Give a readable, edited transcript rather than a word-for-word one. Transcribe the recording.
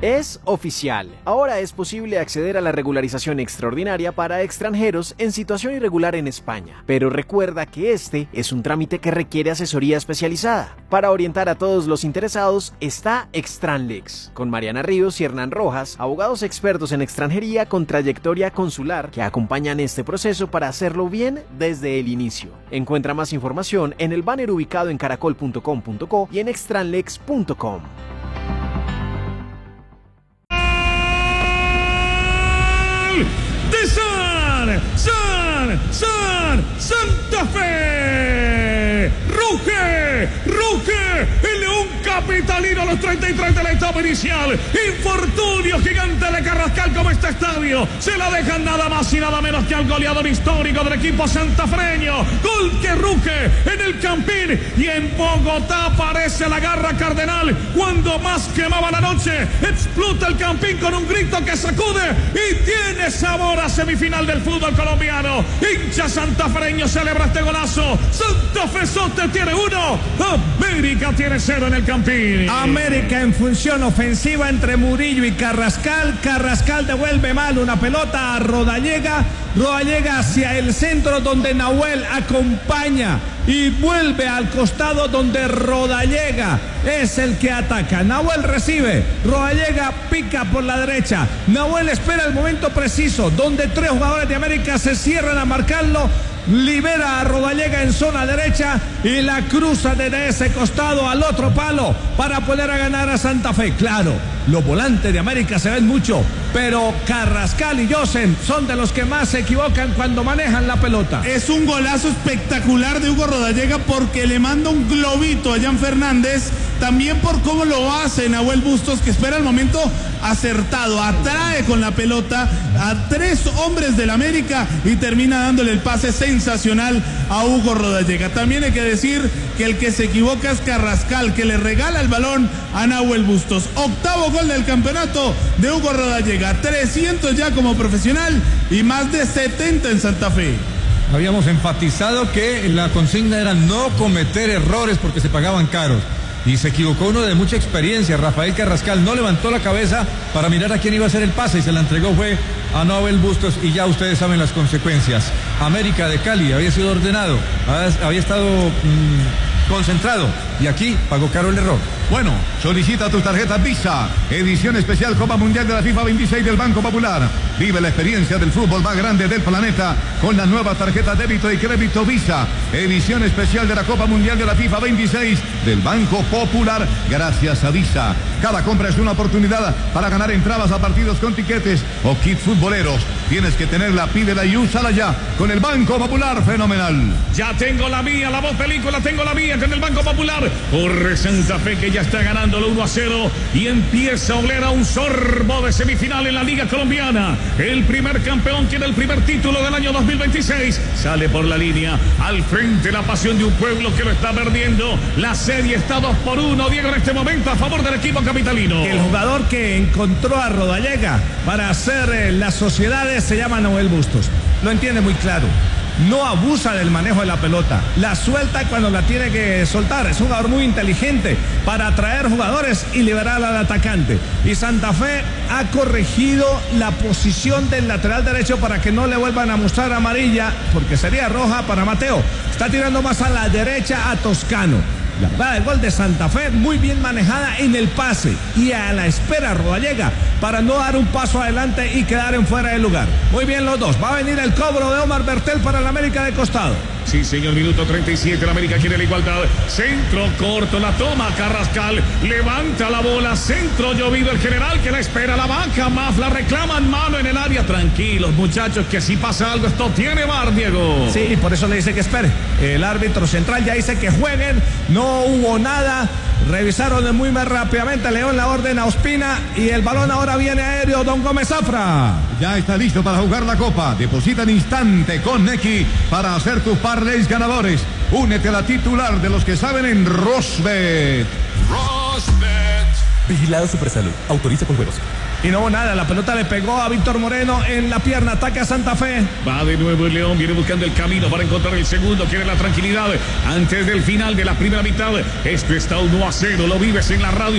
Es oficial. Ahora es posible acceder a la regularización extraordinaria para extranjeros en situación irregular en España. Pero recuerda que este es un trámite que requiere asesoría especializada. Para orientar a todos los interesados está Extranlex, con Mariana Ríos y Hernán Rojas, abogados expertos en extranjería con trayectoria consular que acompañan este proceso para hacerlo bien desde el inicio. Encuentra más información en el banner ubicado en caracol.com.co y en extranlex.com. De Santa Fe. Ruge el León capitalino a los 33 de la etapa inicial. Infortunio gigante de Carrascal como este estadio. Se la dejan nada más y nada menos que al goleador histórico del equipo santafreño. Gol que ruge en el Campín, y en Bogotá aparece la garra cardenal. Cuando más quemaba la noche, explota el Campín con un grito que sacude y tiene sabor a semifinal del fútbol colombiano. Hincha santafreño celebra este golazo. Santa Fe Sote tiene 1, América tiene 0 en el Campín. América en función ofensiva entre Murillo y Carrascal. Carrascal devuelve mal una pelota a Rodallega. Rodallega hacia el centro donde Nahuel acompaña y vuelve al costado donde Rodallega es el que ataca. Nahuel recibe, Rodallega pica por la derecha. Nahuel espera el momento preciso donde 3 jugadores de América se cierran a marcarlo. Libera a Rodallega en zona derecha y la cruza desde ese costado al otro palo para poder ganar a Santa Fe. Claro, los volantes de América se ven mucho, pero Carrascal y Josen son de los que más se equivocan cuando manejan la pelota. Es un golazo espectacular de Hugo Rodallega porque le manda un globito a Jan Fernández, también por cómo lo hace Nahuel Bustos, que espera el momento acertado, atrae con la pelota a 3 hombres del América y termina dándole el pase sensacional a Hugo Rodallega. También hay que decir que el que se equivoca es Carrascal, que le regala el balón a Nahuel Bustos. 8º gol del campeonato de Hugo Rodallega, 300 ya como profesional y más de 70 en Santa Fe. Habíamos enfatizado que la consigna era no cometer errores porque se pagaban caros. Y se equivocó uno de mucha experiencia. Rafael Carrascal no levantó la cabeza para mirar a quién iba a hacer el pase y se la entregó fue a Nahuel Bustos, y ya ustedes saben las consecuencias. América de Cali había sido ordenado, había estado concentrado y aquí pagó caro el error. Bueno, solicita tu tarjeta Visa, edición especial Copa Mundial de la FIFA 26 del Banco Popular. Vive la experiencia del fútbol más grande del planeta con la nueva tarjeta débito y crédito Visa, edición especial de la Copa Mundial de la FIFA 26 del Banco Popular, gracias a Visa. Cada compra es una oportunidad para ganar entradas a partidos con tiquetes o kits futboleros. Tienes que tenerla, pídela y úsala ya con el Banco Popular. Fenomenal. Ya tengo la mía, la voz película, tengo la mía con el Banco Popular. Corre Santa Fe, que ya está ganándolo 1-0 y empieza a oler a un sorbo de semifinal en la Liga Colombiana. El primer campeón tiene el primer título del año 2026. Sale por la línea, al frente la pasión de un pueblo que lo está perdiendo. La serie está 2-1, Diego, en este momento a favor del equipo capitalino. El jugador que encontró a Rodallega para hacer las sociedades se llama Nahuel Bustos. Lo entiende muy claro. No abusa del manejo de la pelota, la suelta cuando la tiene que soltar. Es un jugador muy inteligente para atraer jugadores y liberar al atacante. Y Santa Fe ha corregido la posición del lateral derecho para que no le vuelvan a mostrar amarilla, porque sería roja para Mateo. Está tirando más a la derecha a Toscano. La jugada de gol de Santa Fe muy bien manejada en el pase y a la espera Rodallega para no dar un paso adelante y quedar en fuera de lugar. Muy bien los dos. Va a venir el cobro de Omar Bertel para el América de costado. Sí, señor, minuto 37, la América quiere la igualdad. Centro corto, la toma Carrascal, levanta la bola, centro llovido el general que la espera, la baja más, la reclaman, mano en el área. Tranquilos, muchachos, que si pasa algo esto tiene VAR, Diego. Sí, por eso le dice que espere. El árbitro central ya dice que jueguen, no hubo nada. Revisaron muy rápidamente, León la orden a Ospina y el balón ahora viene aéreo, don Gómez Zafra. Ya está listo para jugar la Copa. Deposita en instante con Nequi para hacer tus parlays ganadores. Únete a la titular de los que saben en Rosbet. Vigilado Supersalud. Autoriza con juegos. Y no hubo nada, la pelota le pegó a Víctor Moreno en la pierna, ataca a Santa Fe. Va de nuevo el León, viene buscando el camino para encontrar el segundo, quiere la tranquilidad antes del final de la primera mitad. Esto está 1-0, lo vives en la radio.